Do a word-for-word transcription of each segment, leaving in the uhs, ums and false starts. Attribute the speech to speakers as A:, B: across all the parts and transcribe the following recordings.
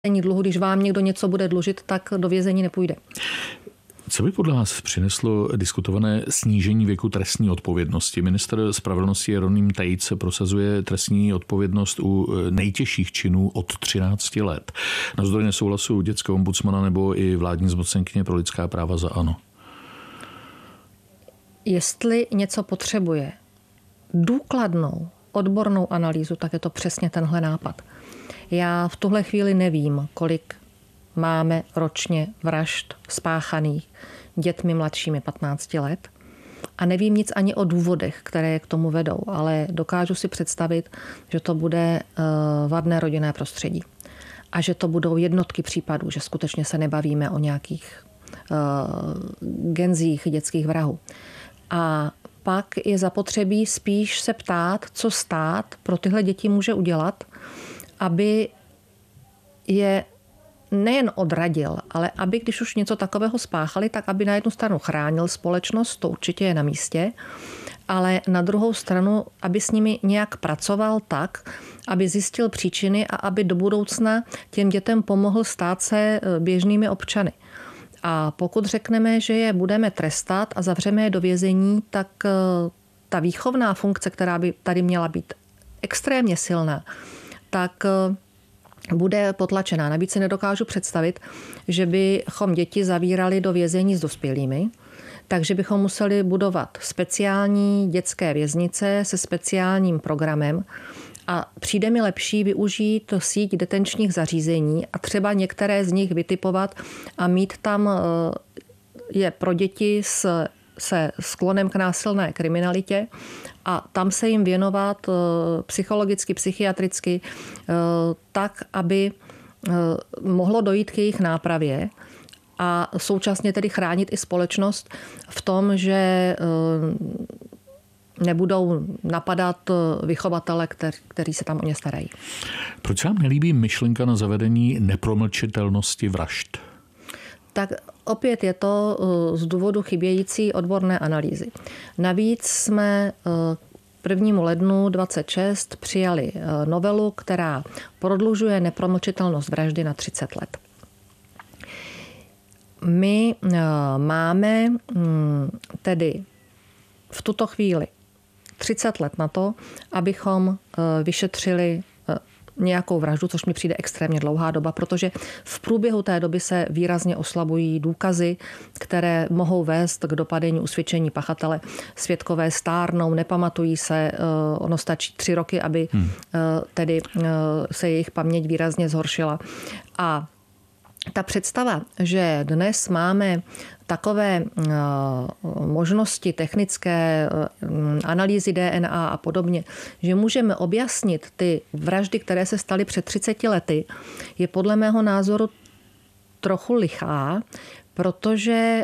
A: dluhu, když vám někdo něco bude dlužit, tak do vězení nepůjde.
B: Co by podle vás přineslo diskutované snížení věku trestní odpovědnosti? Ministr spravedlnosti Jeroným Tejc prosazuje trestní odpovědnost u nejtěžších činů od třinácti let. Navzdory nesouhlasu dětského ombudsmana nebo i vládní zmocněnkyně pro lidská práva za ANO.
A: Jestli něco potřebuje důkladnou odbornou analýzu, tak je to přesně tenhle nápad. Já v tuhle chvíli nevím, kolik máme ročně vražd spáchaných dětmi mladšími patnácti let a nevím nic ani o důvodech, které je k tomu vedou, ale dokážu si představit, že to bude vadné rodinné prostředí a že to budou jednotky případů, že skutečně se nebavíme o nějakých uh, genzích dětských vrahů. A pak je zapotřebí spíš se ptát, co stát pro tyhle děti může udělat, aby je nejen odradil, ale aby, když už něco takového spáchali, tak aby na jednu stranu chránil společnost, to určitě je na místě, ale na druhou stranu, aby s nimi nějak pracoval tak, aby zjistil příčiny a aby do budoucna těm dětem pomohl stát se běžnými občany. A pokud řekneme, že je budeme trestat a zavřeme je do vězení, tak ta výchovná funkce, která by tady měla být extrémně silná, tak bude potlačená. Navíc si nedokážu představit, že bychom děti zavírali do vězení s dospělými, takže bychom museli budovat speciální dětské věznice se speciálním programem a přijde mi lepší využít síť detenčních zařízení a třeba některé z nich vytipovat a mít tam je pro děti s, se sklonem k násilné kriminalitě a tam se jim věnovat psychologicky, psychiatricky tak, aby mohlo dojít k jejich nápravě a současně tedy chránit i společnost v tom, že nebudou napadat vychovatele, který, který se tam o ně starají.
B: Proč se vám nelíbí myšlenka na zavedení nepromlčitelnosti vražd?
A: Tak opět je to z důvodu chybějící odborné analýzy. Navíc jsme k prvnímu lednu dvacet šest přijali novelu, která prodlužuje nepromlčitelnost vraždy na třicet let. My máme tedy v tuto chvíli třicet let na to, abychom vyšetřili nějakou vraždu, což mi přijde extrémně dlouhá doba, protože v průběhu té doby se výrazně oslabují důkazy, které mohou vést k dopadení usvědčení pachatele. Svědkové stárnou, nepamatují se, ono stačí tři roky, aby hmm. tedy se jejich paměť výrazně zhoršila. A ta představa, že dnes máme takové možnosti technické analýzy D N A a podobně, že můžeme objasnit ty vraždy, které se staly před třiceti lety, je podle mého názoru trochu lichá, protože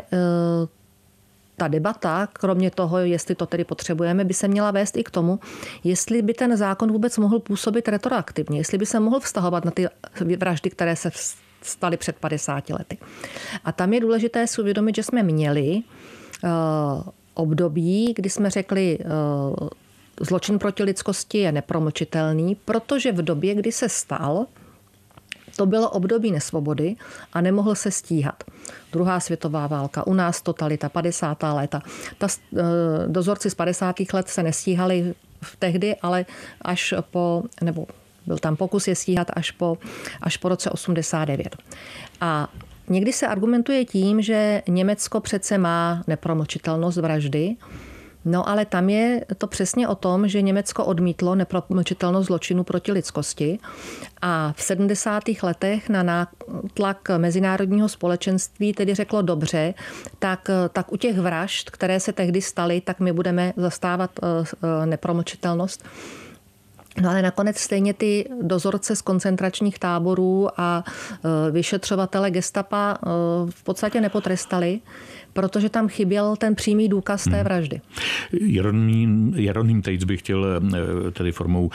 A: ta debata, kromě toho, jestli to tedy potřebujeme, by se měla vést i k tomu, jestli by ten zákon vůbec mohl působit retroaktivně, jestli by se mohl vztahovat na ty vraždy, které se staly před padesáti lety. A tam je důležité si uvědomit, že jsme měli uh, období, kdy jsme řekli, uh, zločin proti lidskosti je nepromlčitelný, protože v době, kdy se stal, to bylo období nesvobody a nemohl se stíhat. Druhá světová válka, u nás totalita, padesátá léta. Ta, uh, dozorci z padesátých let se nestíhali v tehdy, ale až po, nebo byl tam pokus je stíhat až po, až po roce osmdesát devět. A někdy se argumentuje tím, že Německo přece má nepromlčitelnost vraždy, no ale tam je to přesně o tom, že Německo odmítlo nepromlčitelnost zločinu proti lidskosti a v sedmdesátých letech na nátlak mezinárodního společenství tedy řeklo dobře, tak, tak u těch vražd, které se tehdy staly, tak my budeme zastávat nepromlčitelnost. No ale nakonec stejně ty dozorce z koncentračních táborů a vyšetřovatele gestapa v podstatě nepotrestali, protože tam chyběl ten přímý důkaz té vraždy.
B: Jeroným, Jeroným Tejc by chtěl tedy formou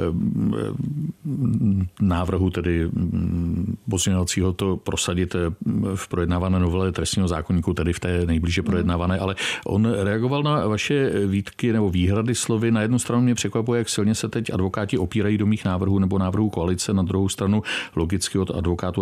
B: návrhu tedy pozměňovacího to prosadit v projednávané novele trestního zákoníku, tedy v té nejblíže projednávané, ale on reagoval na vaše výtky nebo výhrady slovy. Na jednu stranu mě překvapuje, jak silně se teď advokáti opírají do mých návrhů nebo návrhů koalice, na druhou stranu logicky od advokátů